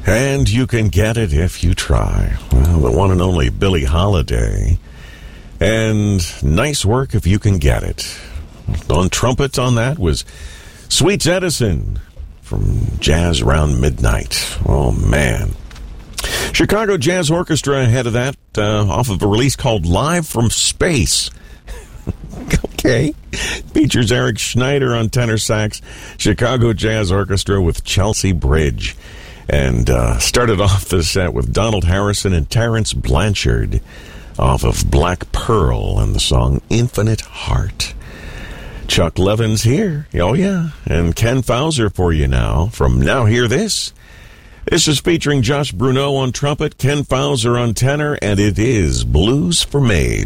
And you can get it if you try. Well, the one and only Billie Holiday. And nice work if you can get it. On trumpet on that was Sweets Edison from Jazz Around Midnight. Oh, man. Chicago Jazz Orchestra ahead of that, off of a release called Live from Space. Okay. Features Eric Schneider on tenor sax, Chicago Jazz Orchestra with Chelsea Bridge. And started off the set with Donald Harrison and Terrence Blanchard off of Black Pearl and the song Infinite Heart. Chuck Levin's here. Oh, yeah. And Ken Fauser for you now from Now Hear This. This is featuring Josh Bruneau on trumpet, Ken Fauser on tenor, and it is Blues for Maids.